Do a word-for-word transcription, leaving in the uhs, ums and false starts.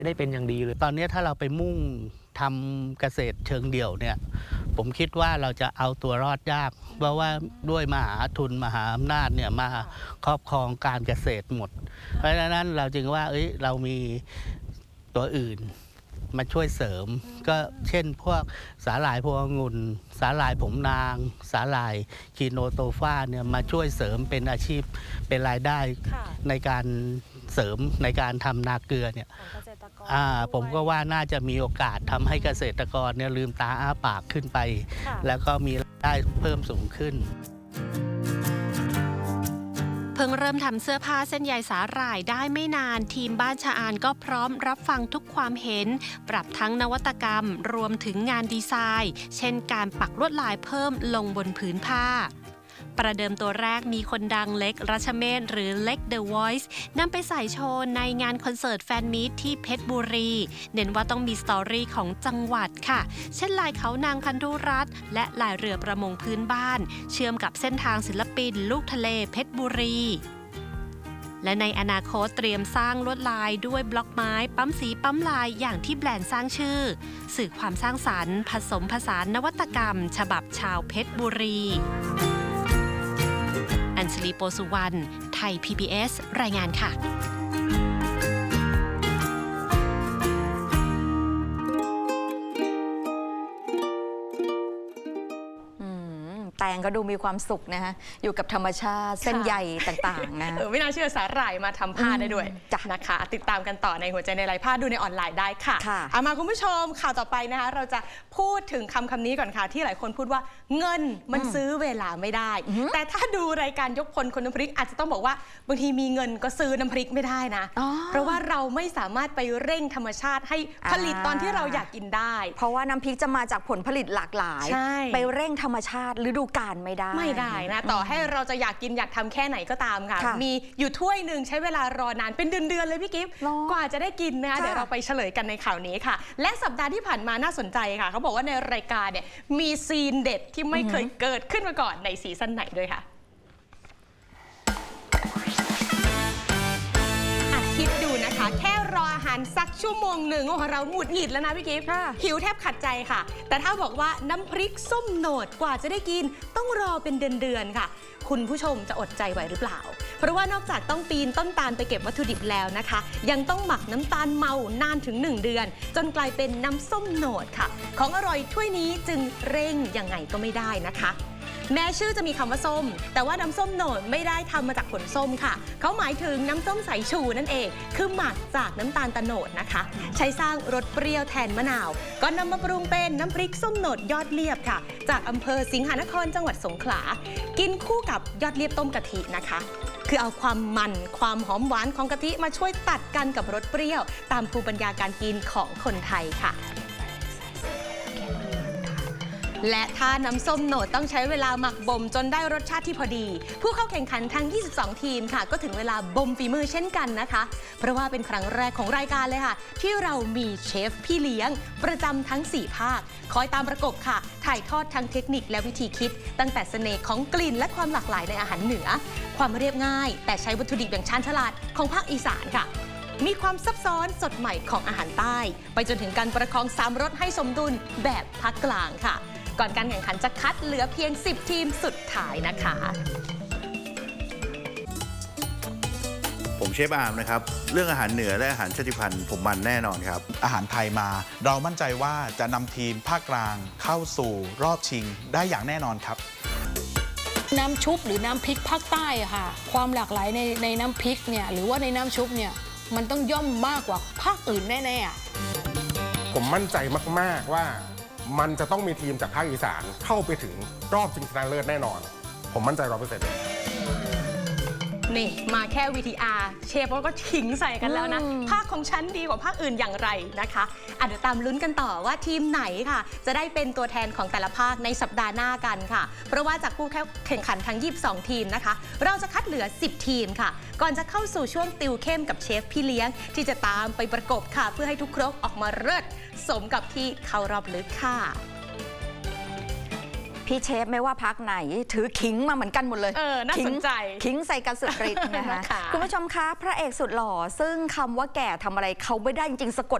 ได้เป็นอย่างดีเลยตอนนี้ถ้าเราไปมุ่งทำเกษตรเชิงเดี่ยวเนี่ยผมคิดว่าเราจะเอาตัวรอดยากเพราะว่าด้วยมหาทุนมหาอำนาจเนี่ยมาครอบครองการเกษตรหมดเพราะฉะนั้นเราจึงว่าเอ้ยเรามีตัวอื่นมาช่วยเสริมก็เช่นพวกสาหร่ายพวงองุ่นสาหร่ายผมนางสาหร่ายคีโนโตฟาเนี่ยมาช่วยเสริมเป็นอาชีพเป็นรายได้ในการเสริมในการทำนาเกลือเนี่ยผมก็ว่าน่าจะมีโอกาสทำให้เกษตรกรเนี่ยลืมตาอ้าปากขึ้นไปแล้วก็มีรายได้เพิ่มสูงขึ้นเพิ่งเริ่มทำเสื้อผ้าเส้นใยสาหร่ายได้ไม่นานทีมบ้านชะอานก็พร้อมรับฟังทุกความเห็นปรับทั้งนวัตกรรมรวมถึงงานดีไซน์เช่นการปักลวดลายเพิ่มลงบนผืนผ้าประเดิมตัวแรกมีคนดังเล็กรัชเมศหรือเล็ก The Voice นำไปใส่โชว์ในงานคอนเสิร์ตแฟนมีตที่เพชรบุรีเน้นว่าต้องมีสตอรี่ของจังหวัดค่ะเช่นลายเขานางพันธุรัตน์และลายเรือประมงพื้นบ้านเชื่อมกับเส้นทางศิลปินลูกทะเลเพชรบุรีและในอนาคตเตรียมสร้างลวดลายด้วยบล็อกไม้ปั๊มสีปั๊มลายอย่างที่แบรนด์สร้างชื่อสื่อความสร้างสรรค์ผสมผสานนวัตกรรมฉบับชาวเพชรบุรีอัญชลีโปสุวรรณไทย พี บี เอส รายงานค่ะแตงก็ดูมีความสุขนะฮะอยู่กับธรรมชาติเส้นใยต่างๆนะเออไม่น่าเชื่อสาหร่ายมาทำผ้าได้ด้วยนะคะติดตามกันต่อในหัวใจในลายผ้าดูในออนไลน์ได้ค่ะเอามาคุณผู้ชมข่าวต่อไปนะคะเราจะพูดถึงคำคำนี้ก่อนค่ะที่หลายคนพูดว่าเงินมันซื้อเวลาไม่ได้แต่ถ้าดูรายการยกพลคนน้ำพริกอาจจะต้องบอกว่าบางทีมีเงินก็ซื้อน้ำพริกไม่ได้นะเพราะว่าเราไม่สามารถไปเร่งธรรมชาติให้ผลิตตอนที่เราอยากกินได้เพราะว่าน้ำพริกจะมาจากผลผลิตหลากหลายไปเร่งธรรมชาติฤดูกาลไม่ได้ไม่ได้นะต่อให้เราจะอยากกินอยากทำแค่ไหนก็ตามค่ะมีอยู่ถ้วยหนึ่งใช้เวลารอนานเป็นเดือนๆเลยพี่กิฟต์กว่าจะได้กินนะเดี๋ยวเราไปเฉลยกันในข่าวนี้ค่ะและสัปดาห์ที่ผ่านมาน่าสนใจค่ะเขาบอกว่าในรายการเนี่ยมีซีนเด็ดที่ไม่เคยเกิดขึ้นมาก่อนในซีซั่นไหนด้วยค่ะคิดดูนะคะแค่รออาหารสักชั่วโมงหนึ่งของเราหงุดหงิดแล้วนะพี่กิฟต์หิวแทบขัดใจค่ะแต่ถ้าบอกว่าน้ำพริกส้มโหนดกว่าจะได้กินต้องรอเป็นเดือนๆค่ะคุณผู้ชมจะอดใจไหวหรือเปล่าเพราะว่านอกจากต้องปีนต้นตาลไปเก็บวัตถุดิบแล้วนะคะยังต้องหมักน้ำตาลเมานานถึงหนึ่งเดือนจนกลายเป็นน้ำส้มโหนดค่ะของอร่อยถ้วยนี้จึงเร่งยังไงก็ไม่ได้นะคะแม้ชื่อจะมีคำว่าส้มแต่ว่าน้ำส้มโหนดไม่ได้ทำมาจากผลส้มค่ะเขาหมายถึงน้ำส้มสายชูนั่นเองคือหมักจากน้ำตาลตะโนดนะคะใช้สร้างรสเปรี้ยวแทนมะนาวก็นำมาปรุงเป็นน้ำพริกส้มโหนดยอดเลียบค่ะจากอำเภอสิงหนครจังหวัดสงขลากินคู่กับยอดเลียบต้มกะทินะคะคือเอาความมันความหอมหวานของกะทิมาช่วยตัดกันกับรสเปรี้ยวตามภูมิปัญญาการกินของคนไทยค่ะและถ้าน้ำส้มโหนดต้องใช้เวลาหมักบ่มจนได้รสชาติที่พอดีผู้เข้าแข่งขันทั้งยี่สิบสองทีมค่ะก็ถึงเวลาบ่มฝีมือเช่นกันนะคะเพราะว่าเป็นครั้งแรกของรายการเลยค่ะที่เรามีเชฟพี่เลี้ยงประจำทั้งสี่ภาคคอยตามประกบค่ะถ่ายทอดทั้งเทคนิคและวิธีคิดตั้งแต่เสน่ห์ของกลิ่นและความหลากหลายในอาหารเหนือความเรียบง่ายแต่ใช้วัตถุดิบอย่างชาญฉลาดของภาคอีสานค่ะมีความซับซ้อนสดใหม่ของอาหารใต้ไปจนถึงการประคองสามรสให้สมดุลแบบภาคกลางค่ะก่อนการแข่งขันจะคัดเหลือเพียงสิบทีมสุดท้ายนะคะผมเชฟอาร์มนะครับเรื่องอาหารเหนือและอาหารชาติพันธุ์ผมมันแน่นอนครับอาหารไทยมาเรามั่นใจว่าจะนำทีมภาคกลางเข้าสู่รอบชิงได้อย่างแน่นอนครับน้ำชุบหรือน้ำพริกภาคใต้ค่ะความหลากหลายในในน้ำพริกเนี่ยหรือว่าในน้ำชุบเนี่ยมันต้องย่อมมากกว่าภาคอื่นแน่ๆผมมั่นใจมากๆว่ามันจะต้องมีทีมจากภาคอีสานเข้าไปถึงรอบชิงชนะเลิศแน่นอนผมมั่นใจร้อยเปอร์เซ็นต์นี่มาแค่ วี ที อาร์ เชฟก็ขิงใส่กันแล้วนะภาคของฉันดีกว่าภาคอื่นอย่างไรนะคะอ่ะเดี๋ยวตามลุ้นกันต่อว่าทีมไหนค่ะจะได้เป็นตัวแทนของแต่ละภาคในสัปดาห์หน้ากันค่ะเพราะว่าจากผู้แข่งขันทั้งยี่สิบสองทีมนะคะเราจะคัดเหลือสิบทีมค่ะก่อนจะเข้าสู่ช่วงติวเข้มกับเชฟพี่เลี้ยงที่จะตามไปประกบค่ะเพื่อให้ทุกครกออกมาเลิศสมกับที่เข้ารอบลึกค่ะพพี่เชฟไม่ว่าพักไหนถือขิงมาเหมือนกันหมดเลยเออน่าสนใจขิงใส่กันสุดฤทธิ์นะคะนะคะคุณผู้ชมคะพระเอกสุดหล่อซึ่งคำว่าแก่ทำอะไรเขาไม่ได้จริงๆสะกด